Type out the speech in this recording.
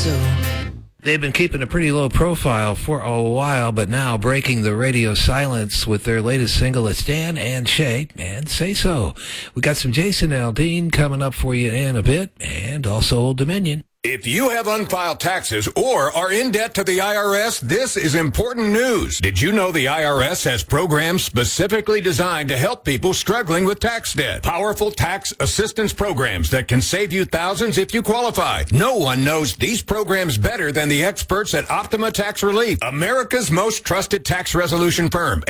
so. They've been keeping a pretty low profile for a while, but now breaking the radio silence with their latest single. It's Dan and Shay, and Say So. We got some Jason Aldean coming up for you in a bit, and also Old Dominion. If you have unfiled taxes or are in debt to the IRS, this is important news. Did you know the IRS has programs specifically designed to help people struggling with tax debt? Powerful tax assistance programs that can save you thousands if you qualify. No one knows these programs better than the experts at Optima Tax Relief, America's most trusted tax resolution firm.